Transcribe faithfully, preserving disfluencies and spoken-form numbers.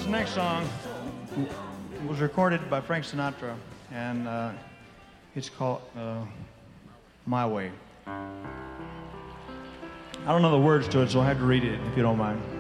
next song was recorded by Frank Sinatra, and uh, it's called uh, My Way. I don't know the words to it, so I have to read it if you don't mind.